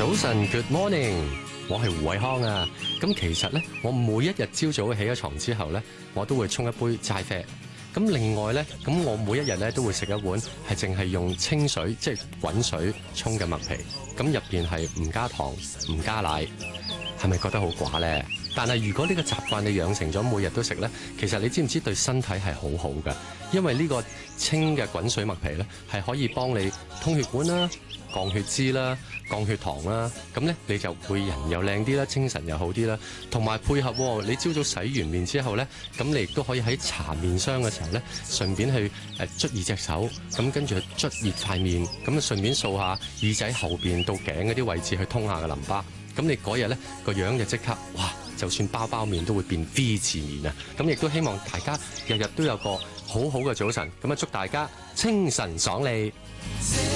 早晨 ，Good morning，我係胡偉康啊。咁其實咧，我每一日朝早起咗床之後咧，我都會沖一杯齋啡。咁另外咧，咁我每一日咧都會食一碗係淨係用清水即係滾水沖嘅麥皮。咁入邊係唔加糖、唔加奶，係咪覺得好寡咧？但係如果呢個習慣你養成咗每日都食咧，其實你知唔知對身體係好好㗎？因為呢個清嘅滾水麥皮咧，係可以幫你通血管啦、降血脂啦、降血糖啦，咁咧你就會人又靚啲啦，精神又好啲啦。同埋配合你朝早洗完面之後咧，咁你亦都可以喺搽面霜嘅時候咧，順便去捽熱隻手，咁跟住去捽熱塊面，咁啊順便掃下耳仔後邊到頸嗰啲位置去通下個淋巴。咁你嗰日咧個樣就即刻哇！就算包面都會變 V 字面啊！咁亦都希望大家日日都有個好好嘅早晨，咁啊祝大家清晨爽利。